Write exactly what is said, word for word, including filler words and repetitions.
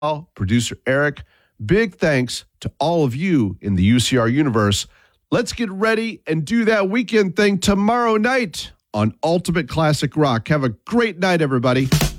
producer Eric. Big thanks to all of you in the U C R universe. Let's get ready and do that weekend thing tomorrow night on Ultimate Classic Rock. Have a great night, everybody.